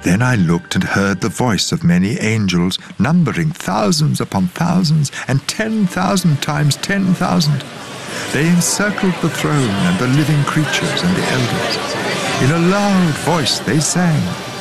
Then I looked and heard the voice of many angels, numbering thousands upon thousands, and 10,000 times 10,000. They encircled the throne and the living creatures and the elders. In a loud voice they sang,